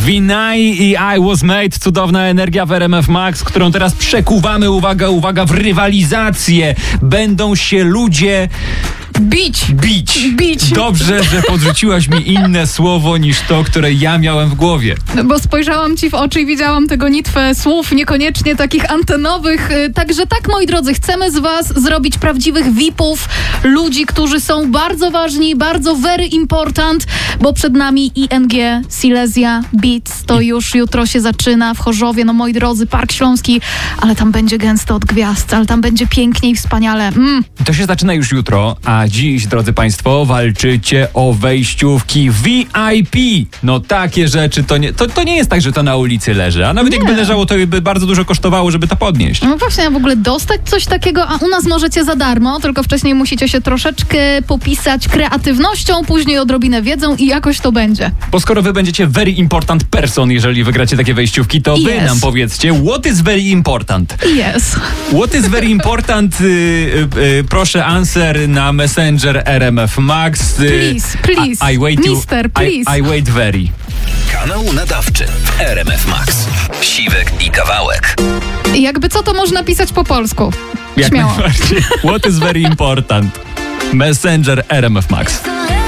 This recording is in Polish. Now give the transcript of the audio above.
Vinay i I Was Made. Cudowna energia w RMF Max, którą teraz przekuwamy, uwaga, w rywalizację. Będą się ludzie... Bić. Dobrze, że podrzuciłaś mi inne słowo niż to, które ja miałem w głowie. Bo spojrzałam ci w oczy i widziałam tę gonitwę słów, niekoniecznie takich antenowych. Także tak, moi drodzy, chcemy z was zrobić prawdziwych VIP-ów, ludzi, którzy są bardzo ważni, bardzo very important, bo przed nami ING, Silesia, Beats. To już jutro się zaczyna w Chorzowie. No, moi drodzy, Park Śląski, ale tam będzie gęsto od gwiazd, ale tam będzie pięknie i wspaniale. To się zaczyna już jutro, a dziś, drodzy państwo, walczycie o wejściówki VIP. No takie rzeczy to nie jest tak, że to na ulicy leży, a nawet jakby leżało, to by bardzo dużo kosztowało, żeby to podnieść. No właśnie, a w ogóle dostać coś takiego, a u nas możecie za darmo, tylko wcześniej musicie się troszeczkę popisać kreatywnością, później odrobinę wiedzą i jakoś to będzie. Bo skoro wy będziecie very important person, jeżeli wygracie takie wejściówki, to wy nam powiedzcie, what is very important? Yes. What is very important? Proszę answer na Messenger RMF Max. Please. I wait Mister, please. I wait very. Kanał nadawczy w RMF Max. Siwek i Kawałek. Jakby co, to można pisać po polsku. Jak Śmiało. najbardziej. What is very important? Messenger RMF Max.